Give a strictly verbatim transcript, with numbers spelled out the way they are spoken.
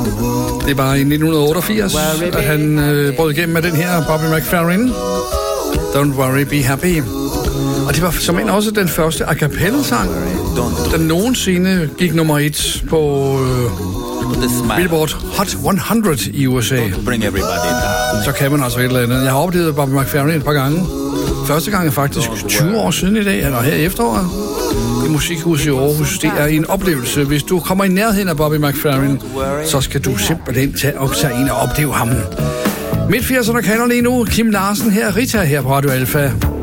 Det var i nitten otteogfirs, at han øh, brød igennem med den her Bobby McFerrin. Don't worry, be happy. Og det var som en også den første a cappella-sang, der nogensinde gik nummer et på øh, Billboard Hot hundrede i U S A. Så kan man altså et eller andet. Jeg har oplevet Bobby McFerrin et par gange. Første gang er faktisk tyve år siden i dag, eller her i efteråret, i Musikhuset i Aarhus. Det er en oplevelse. Hvis du kommer i nærheden af Bobby McFerrin, så skal du simpelthen tage og tage ind og opleve ham. Midt firserne kalder lige nu Kim Larsen her, Rita her på Radio Alfa.